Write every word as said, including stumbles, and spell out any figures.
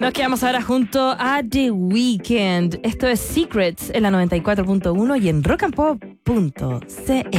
Nos quedamos ahora junto a The Weeknd. Esto es Secrets en la noventa y cuatro punto uno y en rock and pop punto c l.